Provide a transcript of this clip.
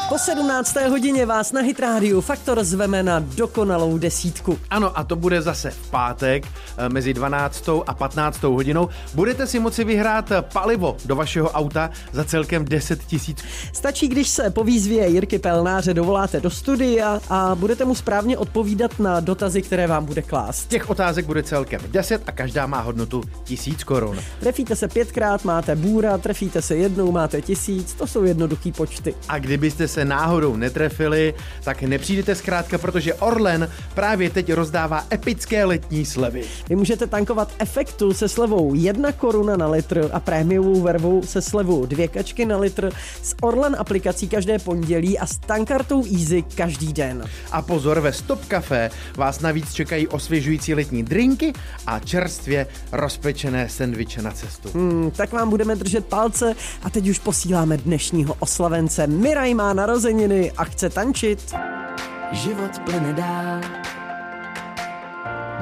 Po 17. hodině vás na Hit Radio Faktor zveme na dokonalou desítku. Ano, a to bude zase v pátek mezi 12. a 15. hodinou. Budete si moci vyhrát palivo do vašeho auta za celkem 10 000. Stačí, když se po výzvě Jirky Pelnáře dovoláte do studia a budete mu správně odpovídat na dotazy, které vám bude klást. Těch otázek bude celkem 10 a každá má hodnotu 1000 korun. Trefíte se 5krát, máte bůra, trefíte se jednou, máte 1000, to jsou jednoduchý počty. A kdybyste se náhodou netrefili, tak nepřijdete zkrátka, protože Orlen právě teď rozdává epické letní slevy. Vy můžete tankovat Efektu se slevou 1 koruna na litr a prémiovou vervou se slevou 2 kačky na litr s Orlen aplikací každé pondělí a s tankartou Easy každý den. A pozor, ve Stop Café vás navíc čekají osvěžující letní drinky a čerstvě rozpečené sendviče na cestu. Tak vám budeme držet palce a teď už posíláme dnešního oslavence. Miraj má narozeniny a chce tančit. Život plyne dál.